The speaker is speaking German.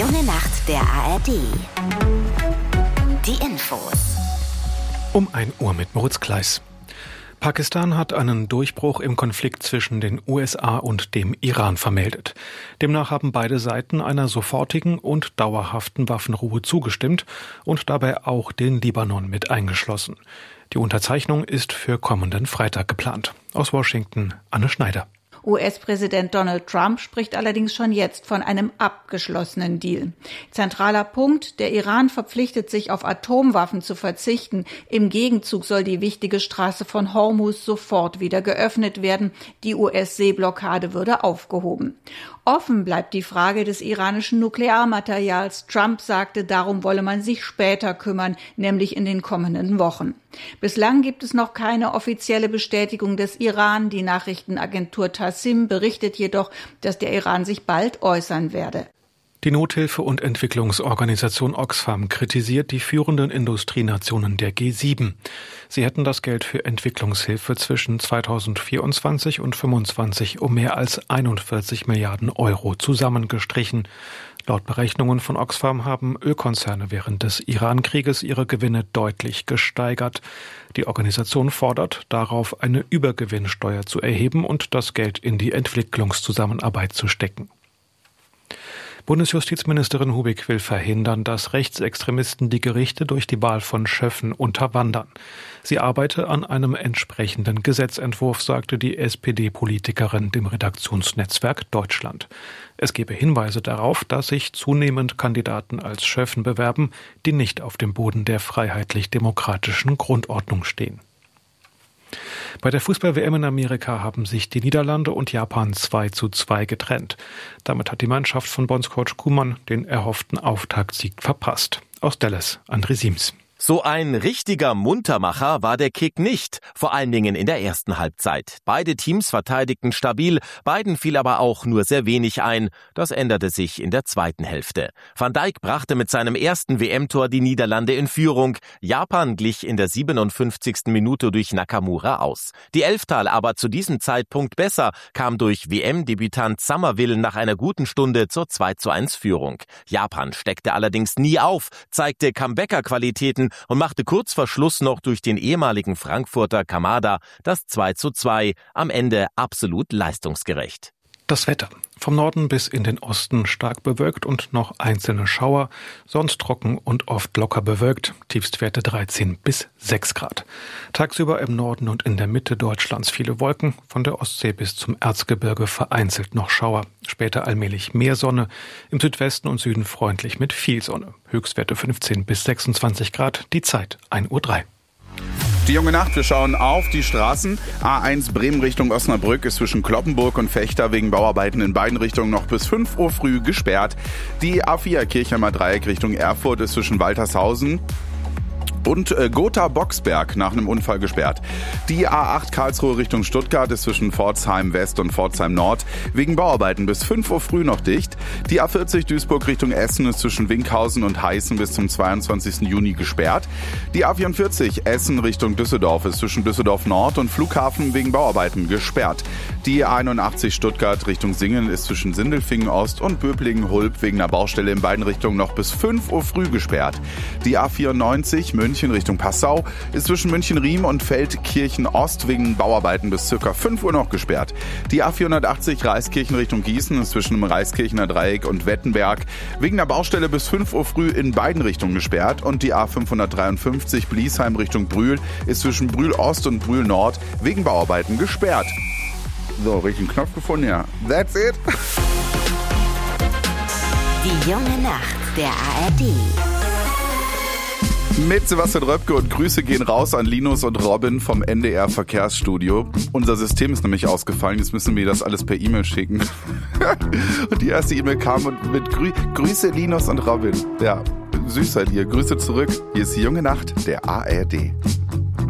junge Nacht der ARD. Die Infos. Um 1 Uhr mit Moritz Kleiss. Pakistan hat einen Durchbruch im Konflikt zwischen den USA und dem Iran vermeldet. Demnach haben beide Seiten einer sofortigen und dauerhaften Waffenruhe zugestimmt und dabei auch den Libanon mit eingeschlossen. Die Unterzeichnung ist für kommenden Freitag geplant. Aus Washington, Anne Schneider. US-Präsident Donald Trump spricht allerdings schon jetzt von einem abgeschlossenen Deal. Zentraler Punkt: Der Iran verpflichtet sich, auf Atomwaffen zu verzichten. Im Gegenzug soll die wichtige Straße von Hormuz sofort wieder geöffnet werden. Die US-Seeblockade würde aufgehoben. Offen bleibt die Frage des iranischen Nuklearmaterials. Trump sagte, darum wolle man sich später kümmern, nämlich in den kommenden Wochen. Bislang gibt es noch keine offizielle Bestätigung des Iran. Die Nachrichtenagentur Tassim berichtet jedoch, dass der Iran sich bald äußern werde. Die Nothilfe- und Entwicklungsorganisation Oxfam kritisiert die führenden Industrienationen der G7. Sie hätten das Geld für Entwicklungshilfe zwischen 2024 und 2025 um mehr als 41 Milliarden Euro zusammengestrichen. Laut Berechnungen von Oxfam haben Ölkonzerne während des Iran-Krieges ihre Gewinne deutlich gesteigert. Die Organisation fordert, darauf eine Übergewinnsteuer zu erheben und das Geld in die Entwicklungszusammenarbeit zu stecken. Bundesjustizministerin Hubig will verhindern, dass Rechtsextremisten die Gerichte durch die Wahl von Schöffen unterwandern. Sie arbeite an einem entsprechenden Gesetzentwurf, sagte die SPD-Politikerin dem Redaktionsnetzwerk Deutschland. Es gebe Hinweise darauf, dass sich zunehmend Kandidaten als Schöffen bewerben, die nicht auf dem Boden der freiheitlich-demokratischen Grundordnung stehen. Bei der Fußball-WM in Amerika haben sich die Niederlande und Japan 2:2 getrennt. Damit hat die Mannschaft von Bondscoach Koeman den erhofften Auftaktsieg verpasst. Aus Dallas, André Siems. So ein richtiger Muntermacher war der Kick nicht, vor allen Dingen in der ersten Halbzeit. Beide Teams verteidigten stabil, beiden fiel aber auch nur sehr wenig ein. Das änderte sich in der zweiten Hälfte. Van Dijk brachte mit seinem ersten WM-Tor die Niederlande in Führung. Japan glich in der 57. Minute durch Nakamura aus. Die Elftal aber zu diesem Zeitpunkt besser, kam durch WM-Debütant Summerville nach einer guten Stunde zur 2:1-Führung. Japan steckte allerdings nie auf, zeigte Comebacker-Qualitäten und machte kurz vor Schluss noch durch den ehemaligen Frankfurter Kamada das 2:2, am Ende absolut leistungsgerecht. Das Wetter. Vom Norden bis in den Osten stark bewölkt und noch einzelne Schauer, sonst trocken und oft locker bewölkt, Tiefstwerte 13 bis 6 Grad. Tagsüber im Norden und in der Mitte Deutschlands viele Wolken, von der Ostsee bis zum Erzgebirge vereinzelt noch Schauer, später allmählich mehr Sonne, im Südwesten und Süden freundlich mit viel Sonne. Höchstwerte 15 bis 26 Grad, die Zeit 1:03 Uhr. Die junge Nacht, wir schauen auf die Straßen. A1 Bremen Richtung Osnabrück ist zwischen Cloppenburg und Vechta wegen Bauarbeiten in beiden Richtungen noch bis 5 Uhr früh gesperrt. Die A4 Kirchheimer Dreieck Richtung Erfurt ist zwischen Waltershausen und Gotha-Boxberg nach einem Unfall gesperrt. Die A8 Karlsruhe Richtung Stuttgart ist zwischen Pforzheim West und Pforzheim Nord wegen Bauarbeiten bis 5 Uhr früh noch dicht. Die A40 Duisburg Richtung Essen ist zwischen Winkhausen und Heißen bis zum 22. Juni gesperrt. Die A44 Essen Richtung Düsseldorf ist zwischen Düsseldorf Nord und Flughafen wegen Bauarbeiten gesperrt. Die A81 Stuttgart Richtung Singen ist zwischen Sindelfingen Ost und Böblingen-Hulb wegen einer Baustelle in beiden Richtungen noch bis 5 Uhr früh gesperrt. Die A94 München Richtung Passau ist zwischen München-Riem und Feldkirchen Ost wegen Bauarbeiten bis ca. 5 Uhr noch gesperrt. Die A480 Reiskirchen Richtung Gießen ist zwischen dem Reiskirchener Dreieck und Wettenberg wegen einer Baustelle bis 5 Uhr früh in beiden Richtungen gesperrt. Und die A553 Bliesheim Richtung Brühl ist zwischen Brühl Ost und Brühl Nord wegen Bauarbeiten gesperrt. So, richtigen Knopf gefunden, ja. That's it. Die junge Nacht der ARD. Mit Sebastian Röpke und Grüße gehen raus an Linus und Robin vom NDR Verkehrsstudio. Unser System ist nämlich ausgefallen, jetzt müssen wir das alles per E-Mail schicken. Und die erste E-Mail kam mit Grüße Linus und Robin. Ja, süß seid ihr. Grüße zurück. Hier ist die junge Nacht der ARD.